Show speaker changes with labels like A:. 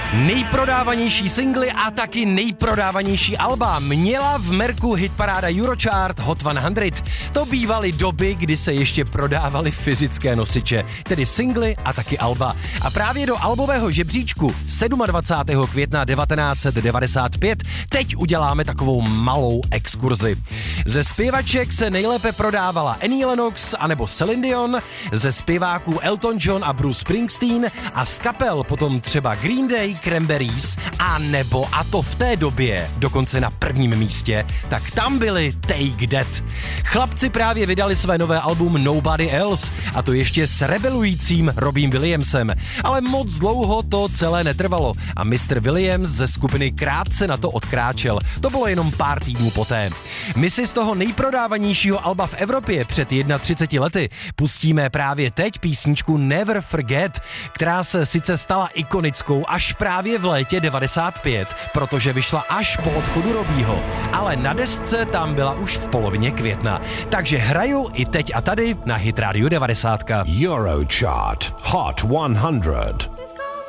A: Nejprodávanější singly a taky nejprodávanější alba měla v merku hitparáda Eurochart Hot 100. To bývaly doby, kdy se ještě prodávaly fyzické nosiče, tedy singly a taky alba. A právě do albového žebříčku 27. května 1995 teď uděláme takovou malou exkurzi. Ze zpěvaček se nejlépe prodávala Annie Lennox anebo Celine Dion, ze zpěváků Elton John a Bruce Springsteen a z kapel potom třeba Green Day, Cranberries a nebo, a to v té době dokonce na prvním místě, tak tam byli Take That. Chlapci právě vydali své nové album Nobody Else a to ještě s rebelujícím Robbiem Williamsem. Ale moc dlouho to celé netrvalo a Mr. Williams ze skupiny krátce na to odkráčel. To bylo jenom pár týdnů poté. My si z toho nejprodávanějšího alba v Evropě před 31 lety pustíme právě teď písničku Never Forget, která se sice stala ikonickou až právě v létě 95, protože vyšla až po odchodu Robbieho, ale na desce tam byla už v polovině května. Takže hraju i teď a tady na Hit Radio 90.
B: Eurochart Hot 100.